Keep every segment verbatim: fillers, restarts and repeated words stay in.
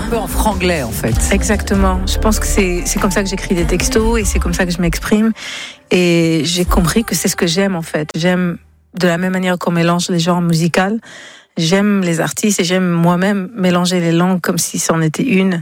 peu en franglais en fait. Exactement. Je pense que c'est, c'est comme ça que j'écris des textos et c'est comme ça que je m'exprime. Et j'ai compris que c'est ce que j'aime en fait. J'aime de la même manière qu'on mélange les genres musicaux. J'aime les artistes et j'aime moi-même mélanger les langues comme si c'en était une.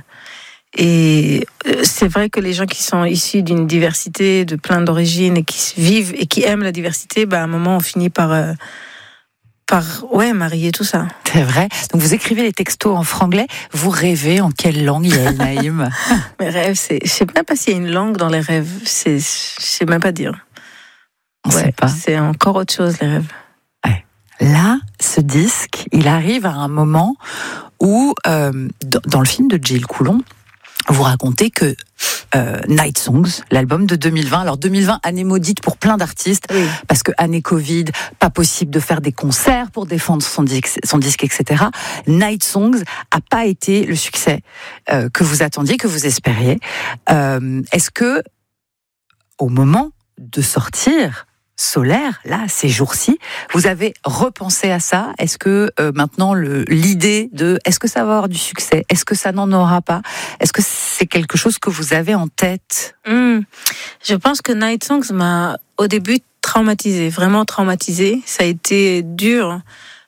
Et c'est vrai que les gens qui sont issus d'une diversité, de plein d'origines et qui vivent et qui aiment la diversité, bah à un moment on finit par euh, par ouais marier tout ça. C'est vrai. Donc vous écrivez les textos en franglais. Vous rêvez en quelle langue, Yael Naïm? Mes rêves, c'est je sais même pas s'il y a une langue dans les rêves. C'est je sais même pas dire. On ouais, sait pas. C'est encore autre chose les rêves. Ouais. Là, ce disque, il arrive à un moment où euh, dans le film de Gilles Coulon, vous racontez que euh, Night Songs, l'album de deux mille vingt, alors deux mille vingt, année maudite pour plein d'artistes, oui. Parce que année Covid, pas possible de faire des concerts pour défendre son disque, son disque et cetera. Night Songs a pas été le succès euh, que vous attendiez, que vous espériez. Euh, est-ce que, au moment de sortir Solaire, là, ces jours-ci, vous avez repensé à ça? Est-ce que euh, maintenant le, l'idée de est-ce que ça va avoir du succès, est-ce que ça n'en aura pas, est-ce que c'est quelque chose que vous avez en tête? mmh. Je pense que Night Songs m'a au début traumatisée, vraiment traumatisée. Ça a été dur.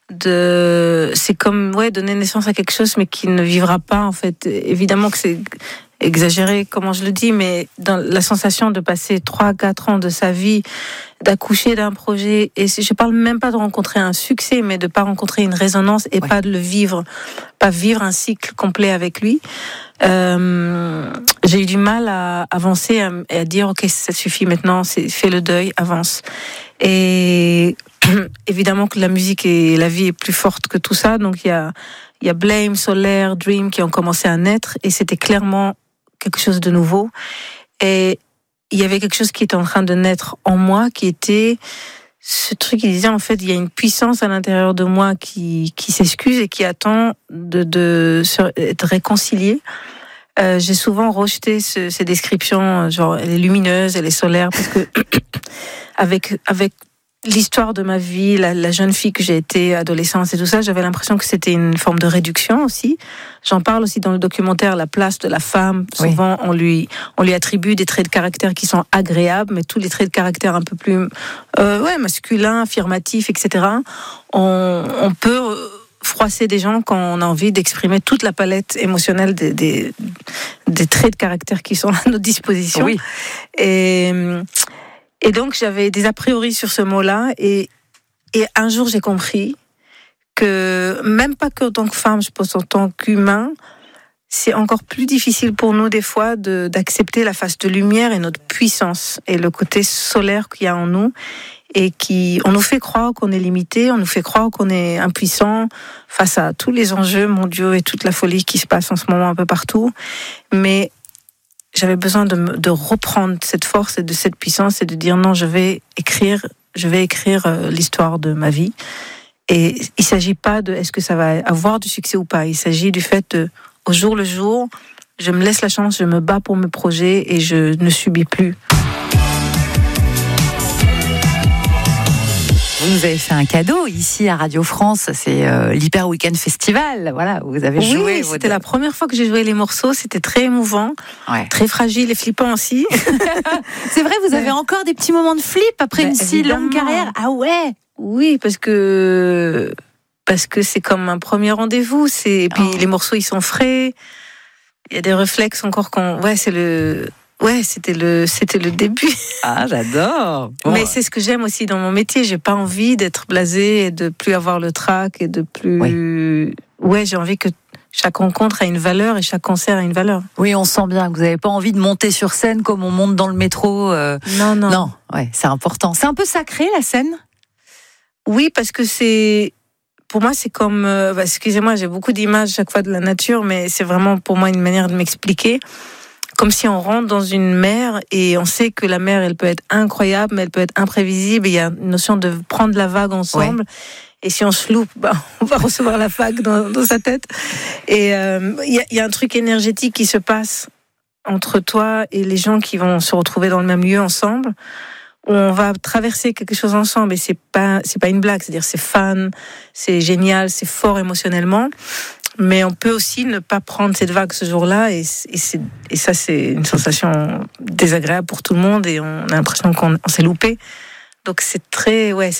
De, c'est comme ouais donner naissance à quelque chose mais qui ne vivra pas en fait. Évidemment que c'est exagéré comment je le dis, mais dans la sensation de passer trois quatre ans de sa vie, d'accoucher d'un projet, et je parle même pas de rencontrer un succès, mais de pas rencontrer une résonance et ouais. Pas de le vivre, pas vivre un cycle complet avec lui. Euh, j'ai eu du mal à avancer et à dire ok ça suffit maintenant, c'est fais le deuil, avance. Et évidemment que la musique et la vie est plus forte que tout ça, donc il y a il y a Blame, Solaire, Dream qui ont commencé à naître et c'était clairement quelque chose de nouveau. Et il y avait quelque chose qui était en train de naître en moi, qui était ce truc qui disait en fait il y a une puissance à l'intérieur de moi qui qui s'excuse et qui attend de de être réconciliée. Euh, j'ai souvent rejeté ce, ces descriptions, genre elle est lumineuse, elle est solaire, parce que avec avec l'histoire de ma vie, la, la jeune fille que j'ai été, adolescence et tout ça, j'avais l'impression que c'était une forme de réduction aussi. J'en parle aussi dans le documentaire, la place de la femme. Souvent, oui. on lui on lui attribue des traits de caractère qui sont agréables, mais tous les traits de caractère un peu plus euh, ouais masculins, affirmatifs, et cetera. On, on peut froisser des gens quand on a envie d'exprimer toute la palette émotionnelle des, des, des traits de caractère qui sont à notre disposition. Oui. Et Et donc, j'avais des a priori sur ce mot-là. Et, et un jour, j'ai compris que, même pas qu'en tant que femme, je pense en tant qu'humain, c'est encore plus difficile pour nous, des fois, de, d'accepter la face de lumière et notre puissance et le côté solaire qu'il y a en nous. Et qui, on nous fait croire qu'on est limité, on nous fait croire qu'on est impuissant face à tous les enjeux mondiaux et toute la folie qui se passe en ce moment un peu partout. Mais j'avais besoin de, de reprendre cette force et de cette puissance et de dire non, je vais écrire, je vais écrire euh, l'histoire de ma vie. Et il s'agit pas de est-ce que ça va avoir du succès ou pas. Il s'agit du fait de, au jour le jour, je me laisse la chance, je me bats pour mes projets et je ne subis plus. Vous nous avez fait un cadeau ici à Radio France, c'est euh, l'Hyper Weekend Festival. Voilà, vous avez oui, joué. Oui, c'était votre... la première fois que j'ai joué les morceaux, c'était très émouvant, ouais. Très fragile et flippant aussi. C'est vrai, vous avez ouais. encore des petits moments de flip après bah, une si évidemment. longue carrière. Ah ouais. Oui, parce que parce que c'est comme un premier rendez-vous. C'est et puis oh. les morceaux ils sont frais. Il y a des réflexes encore qu'on. Ouais, c'est le. Ouais, c'était le, c'était le début. Ah, j'adore. Bon. Mais c'est ce que j'aime aussi dans mon métier. J'ai pas envie d'être blasée et de plus avoir le trac et de plus. Oui. Ouais, j'ai envie que chaque rencontre a une valeur et chaque concert a une valeur. Oui, on sent bien que vous n'avez pas envie de monter sur scène comme on monte dans le métro. Euh... Non, non. Non, ouais, c'est important. C'est un peu sacré la scène. Oui, parce que c'est. Pour moi, c'est comme. Euh, bah, excusez-moi, j'ai beaucoup d'images chaque fois de la nature, mais c'est vraiment pour moi une manière de m'expliquer. Comme si on rentre dans une mer et on sait que la mer, elle peut être incroyable, mais elle peut être imprévisible. Et il y a une notion de prendre la vague ensemble. Ouais. Et si on se loupe, bah, on va recevoir la vague dans, dans sa tête. Et il euh, y, y a un truc énergétique qui se passe entre toi et les gens qui vont se retrouver dans le même lieu ensemble. Où on va traverser quelque chose ensemble. Et c'est pas, c'est pas une blague. C'est-à-dire, c'est fun, c'est génial, c'est fort émotionnellement. Mais on peut aussi ne pas prendre cette vague ce jour-là, et, et, c'est, et ça, c'est une sensation désagréable pour tout le monde, et on a l'impression qu'on on s'est loupé. Donc c'est très, ouais,